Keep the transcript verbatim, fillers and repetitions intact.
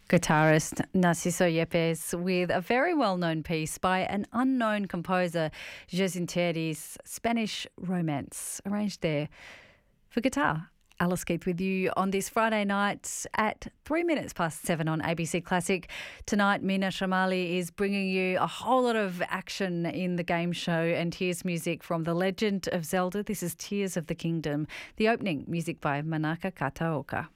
Guitarist Narciso Yepes with a very well-known piece by an unknown composer, José Terry's Spanish Romance, arranged there for guitar. Alice Keith with you on this Friday night at three minutes past seven on A B C Classic. Tonight, Mina Shamali is bringing you a whole lot of action in the game show, and here's music from The Legend of Zelda. This is Tears of the Kingdom, the opening music by Manaka Kataoka.